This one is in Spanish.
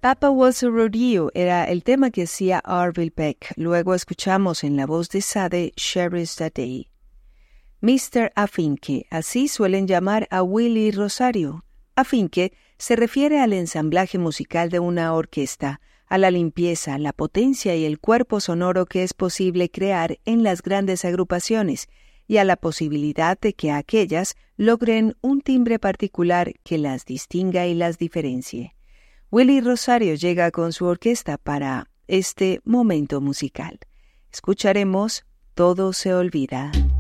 Papa Was a Rodeo era el tema que hacía Arvil Peck. Luego escuchamos en la voz de Sade, Cherish the Day. Mr. Afinque, así suelen llamar a Willy Rosario. Afinque se refiere al ensamblaje musical de una orquesta, a la limpieza, la potencia y el cuerpo sonoro que es posible crear en las grandes agrupaciones, y a la posibilidad de que aquellas logren un timbre particular que las distinga y las diferencie. Willy Rosario llega con su orquesta para este momento musical. Escucharemos Todo se olvida.